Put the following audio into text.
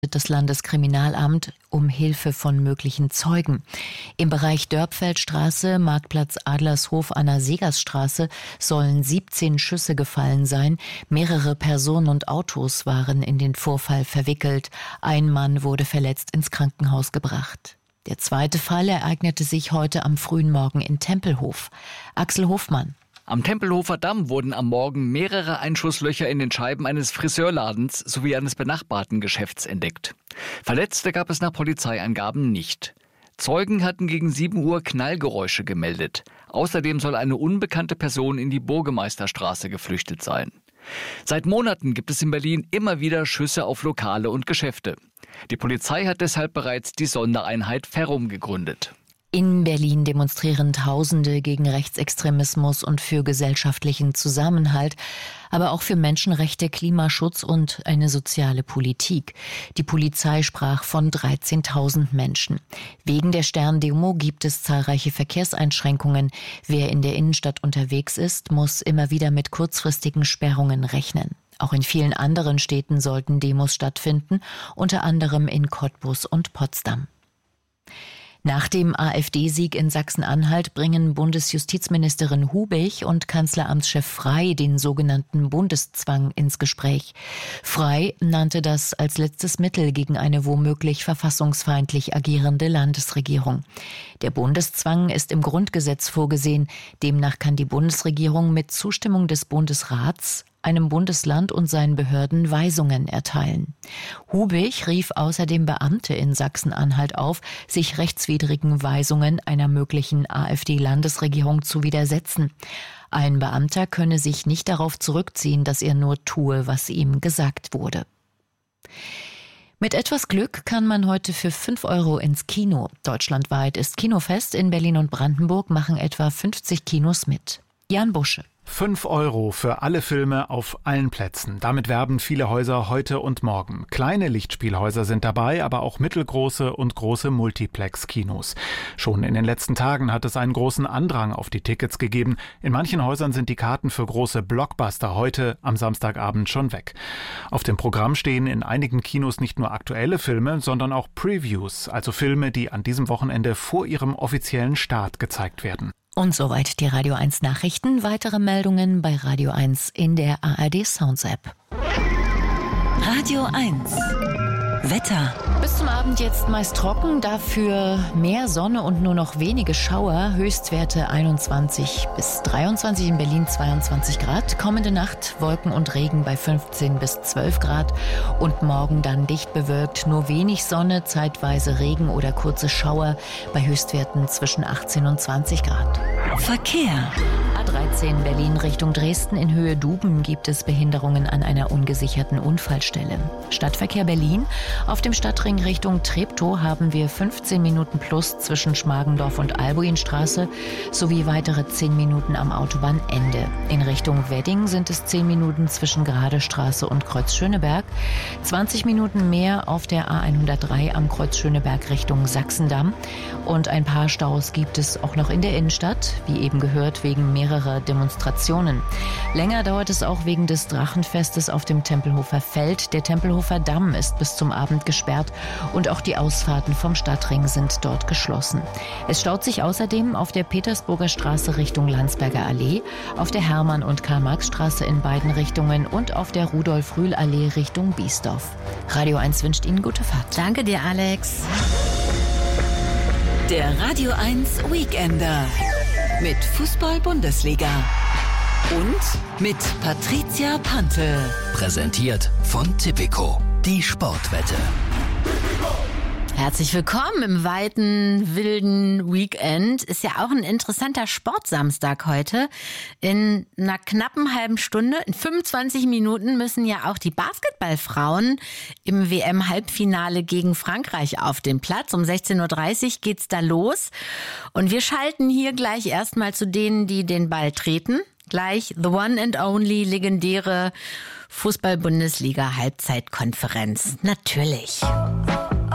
das Landeskriminalamt um Hilfe von möglichen Zeugen. Im Bereich Dörpfeldstraße, Marktplatz Adlershof an der Segersstraße sollen 17 Schüsse gefallen sein. Mehrere Personen und Autos waren in den Vorfall verwickelt. Ein Mann wurde verletzt ins Krankenhaus gebracht. Der zweite Fall ereignete sich heute am frühen Morgen in Tempelhof. Axel Hofmann. Am Tempelhofer Damm wurden am Morgen mehrere Einschusslöcher in den Scheiben eines Friseurladens sowie eines benachbarten Geschäfts entdeckt. Verletzte gab es nach Polizeiangaben nicht. Zeugen hatten gegen 7 Uhr Knallgeräusche gemeldet. Außerdem soll eine unbekannte Person in die Burgemeisterstraße geflüchtet sein. Seit Monaten gibt es in Berlin immer wieder Schüsse auf Lokale und Geschäfte. Die Polizei hat deshalb bereits die Sondereinheit Ferrum gegründet. In Berlin demonstrieren Tausende gegen Rechtsextremismus und für gesellschaftlichen Zusammenhalt, aber auch für Menschenrechte, Klimaschutz und eine soziale Politik. Die Polizei sprach von 13.000 Menschen. Wegen der Sterndemo gibt es zahlreiche Verkehrseinschränkungen. Wer in der Innenstadt unterwegs ist, muss immer wieder mit kurzfristigen Sperrungen rechnen. Auch in vielen anderen Städten sollten Demos stattfinden, unter anderem in Cottbus und Potsdam. Nach dem AfD-Sieg in Sachsen-Anhalt bringen Bundesjustizministerin Hubich und Kanzleramtschef Frey den sogenannten Bundeszwang ins Gespräch. Frey nannte das als letztes Mittel gegen eine womöglich verfassungsfeindlich agierende Landesregierung. Der Bundeszwang ist im Grundgesetz vorgesehen. Demnach kann die Bundesregierung mit Zustimmung des Bundesrats einem Bundesland und seinen Behörden Weisungen erteilen. Hubich rief außerdem Beamte in Sachsen-Anhalt auf, sich rechtswidrigen Weisungen einer möglichen AfD-Landesregierung zu widersetzen. Ein Beamter könne sich nicht darauf zurückziehen, dass er nur tue, was ihm gesagt wurde. Mit etwas Glück kann man heute für 5 € ins Kino. Deutschlandweit ist Kinofest. In Berlin und Brandenburg machen etwa 50 Kinos mit. Jan Busche. 5 € für alle Filme auf allen Plätzen. Damit werben viele Häuser heute und morgen. Kleine Lichtspielhäuser sind dabei, aber auch mittelgroße und große Multiplex-Kinos. Schon in den letzten Tagen hat es einen großen Andrang auf die Tickets gegeben. In manchen Häusern sind die Karten für große Blockbuster heute am Samstagabend schon weg. Auf dem Programm stehen in einigen Kinos nicht nur aktuelle Filme, sondern auch Previews, also Filme, die an diesem Wochenende vor ihrem offiziellen Start gezeigt werden. Und soweit die Radio 1 Nachrichten. Weitere Meldungen bei Radio 1 in der ARD Sounds App. Radio 1 Wetter. Bis zum Abend jetzt meist trocken, dafür mehr Sonne und nur noch wenige Schauer. Höchstwerte 21 bis 23, in Berlin 22 Grad. Kommende Nacht Wolken und Regen bei 15 bis 12 Grad. Und morgen dann dicht bewölkt, nur wenig Sonne, zeitweise Regen oder kurze Schauer bei Höchstwerten zwischen 18 und 20 Grad. Verkehr. A13 Berlin Richtung Dresden in Höhe Duben gibt es Behinderungen an einer ungesicherten Unfallstelle. Stadtverkehr Berlin. Auf dem Stadtring Richtung Treptow haben wir 15 Minuten plus zwischen Schmargendorf und Albuinstraße sowie weitere 10 Minuten am Autobahnende. In Richtung Wedding sind es 10 Minuten zwischen Gradestraße und Kreuz Schöneberg, 20 Minuten mehr auf der A103 am Kreuz Schöneberg Richtung Sachsendamm und ein paar Staus gibt es auch noch in der Innenstadt, wie eben gehört, wegen mehrerer Demonstrationen. Länger dauert es auch wegen des Drachenfestes auf dem Tempelhofer Feld. Der Tempelhofer Damm ist bis zum Abend gesperrt und auch die Ausfahrten vom Stadtring sind dort geschlossen. Es staut sich außerdem auf der Petersburger Straße Richtung Landsberger Allee, auf der Hermann- und Karl-Marx-Straße in beiden Richtungen und auf der Rudolf-Rühl-Allee Richtung Biesdorf. Radio 1 wünscht Ihnen gute Fahrt. Danke dir, Alex. Der Radio 1 Weekender mit Fußball-Bundesliga und mit Patricia Panthe. Präsentiert von Tipico, die Sportwette. Herzlich willkommen im weiten, wilden Weekend. Ist ja auch ein interessanter Sportsamstag heute. In einer knappen halben Stunde, in 25 Minuten müssen ja auch die Basketballfrauen im WM-Halbfinale gegen Frankreich auf den Platz. Um 16.30 Uhr geht's da los. Und wir schalten hier gleich erstmal zu denen, die den Ball treten. Gleich the one and only legendäre Fußball-Bundesliga-Halbzeitkonferenz. Natürlich.